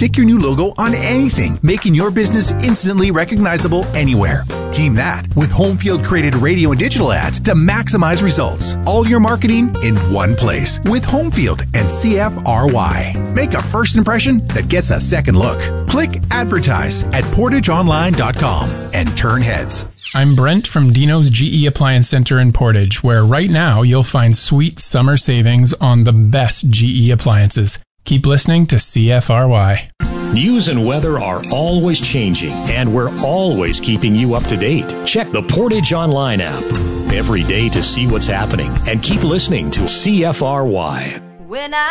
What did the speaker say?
stick your new logo on anything, making your business instantly recognizable anywhere. Team that with Homefield created radio and digital ads to maximize results. All your marketing in one place with Homefield and CFRY. Make a first impression that gets a second look. Click advertise at portageonline.com and turn heads. I'm Brent from Dino's GE Appliance Center in Portage, where right now you'll find sweet summer savings on the best GE appliances. Keep listening to CFRY. News and weather are always changing, and we're always keeping you up to date. Check the Portage Online app every day to see what's happening, and keep listening to CFRY. When I